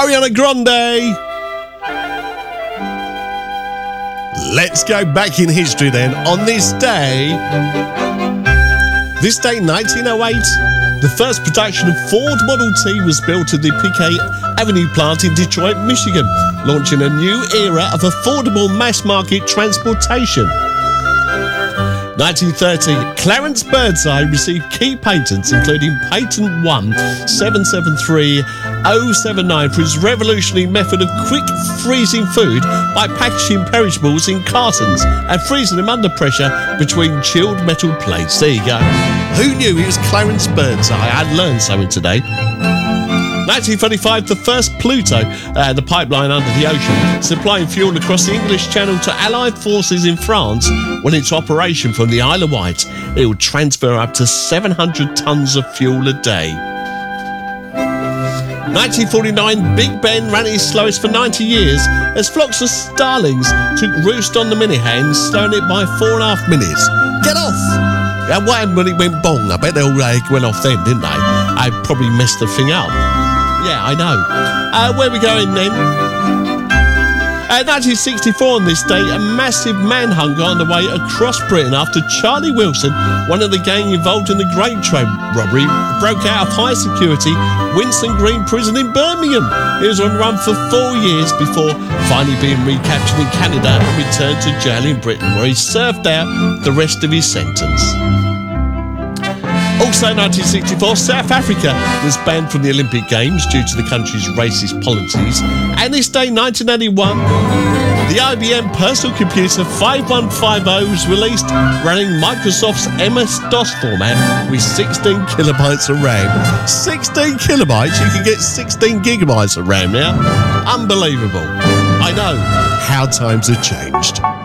Ariana Grande. Let's go back in history then. On this day, 1908, the first production of Ford Model T was built at the Piquet Avenue plant in Detroit, Michigan, launching a new era of affordable mass-market transportation. 1930, Clarence Birdseye received key patents, including Patent 1773079 for his revolutionary method of quick freezing food by packaging perishables in cartons and freezing them under pressure between chilled metal plates. There you go. Who knew it was Clarence Birdseye? I learned something today. 1935, the first Pluto, the pipeline under the ocean, supplying fuel across the English Channel to Allied forces in France, went into operation from the Isle of Wight. It would transfer up to 700 tonnes of fuel a day. 1949, Big Ben ran at his slowest for 90 years as flocks of starlings took roost on the Minnehaha, slowing it by 4.5 minutes. Get off! What happened when it went bong? I bet they all went off then, didn't they? I probably messed the thing up. Yeah, I know. Where are we going then? 1964 on this day, a massive manhunt got underway across Britain after Charlie Wilson, one of the gang involved in the Grape Train robbery, broke out of high security Winson Green prison in Birmingham. He was on the run for 4 years before finally being recaptured in Canada and returned to jail in Britain, where he served out the rest of his sentence. Also 1964, South Africa was banned from the Olympic Games due to the country's racist policies. And this day, 1981, the IBM personal computer 5150 was released, running Microsoft's MS-DOS format with 16 kilobytes of RAM. 16 kilobytes? You can get 16 gigabytes of RAM now? Unbelievable. I know how times have changed.